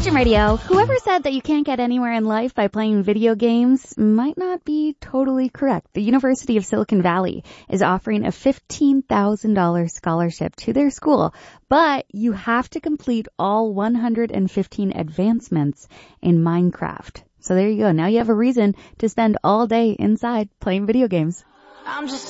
Christian Radio. Whoever said that you can't get anywhere in life by playing video games might not be totally correct. The University of Silicon Valley is offering a $15,000 scholarship to their school, but you have to complete all 115 advancements in Minecraft. So there you go. Now you have a reason to spend all day inside playing video games. I'm just